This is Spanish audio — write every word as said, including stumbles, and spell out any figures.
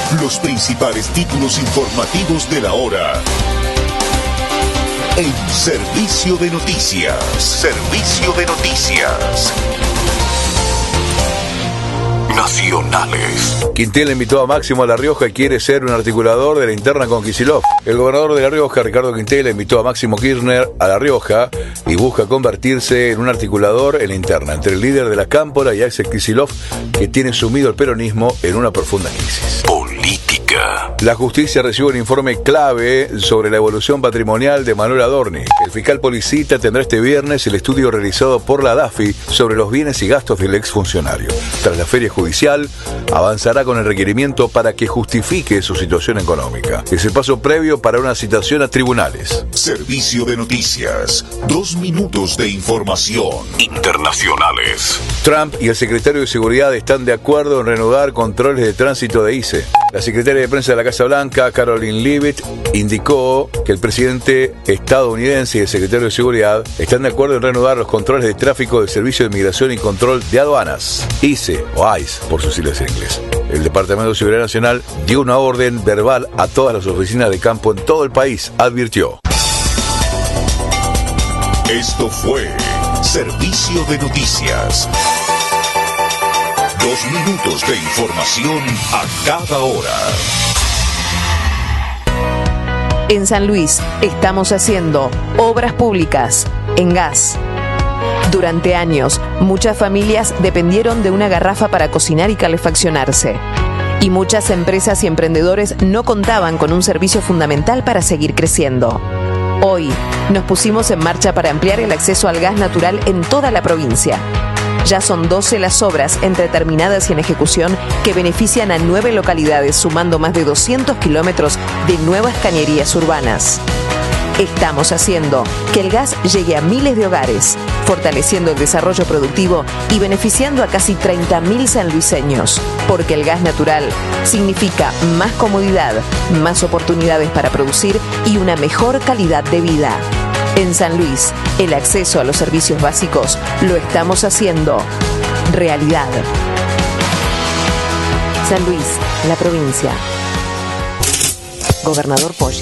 Los principales títulos informativos de la hora. En Servicio de Noticias. Servicio de Noticias. Nacionales. Quintel invitó a Máximo a La Rioja y quiere ser un articulador de la interna con Kicillof. El gobernador de La Rioja, Ricardo Quintel, invitó a Máximo Kirchner a La Rioja y busca convertirse en un articulador en la interna entre el líder de la Cámpora y Axel Kicillof, que tiene sumido el peronismo en una profunda crisis. Política. La justicia recibe un informe clave sobre la evolución patrimonial de Manuel Adorni. El fiscal Policita tendrá este viernes el estudio realizado por la DAFI sobre los bienes y gastos del exfuncionario. Tras la feria judicial, avanzará con el requerimiento para que justifique su situación económica. Es el paso previo para una citación a tribunales. Servicio de Noticias. Dos minutos de información. Internacionales. Trump y el secretario de Seguridad están de acuerdo en reanudar controles de tránsito de I C E. La secretaria de prensa de la Casa Blanca, Caroline Leavitt, indicó que el presidente estadounidense y el secretario de Seguridad están de acuerdo en reanudar los controles de tráfico del Servicio de Inmigración y Control de Aduanas, I C E o ICE por sus siglas en inglés. El Departamento de Seguridad Nacional dio una orden verbal a todas las oficinas de campo en todo el país, advirtió. Esto fue Servicio de Noticias. Dos minutos de información a cada hora. En San Luis estamos haciendo obras públicas en gas. Durante años, muchas familias dependieron de una garrafa para cocinar y calefaccionarse. Y muchas empresas y emprendedores no contaban con un servicio fundamental para seguir creciendo. Hoy, nos pusimos en marcha para ampliar el acceso al gas natural en toda la provincia. Ya son doce las obras entre terminadas y en ejecución que benefician a nueve localidades, sumando más de doscientos kilómetros de nuevas cañerías urbanas. Estamos haciendo que el gas llegue a miles de hogares, fortaleciendo el desarrollo productivo y beneficiando a casi treinta mil sanluiseños. Porque el gas natural significa más comodidad, más oportunidades para producir y una mejor calidad de vida. En San Luis, el acceso a los servicios básicos lo estamos haciendo realidad. San Luis, la provincia. Gobernador Poggi.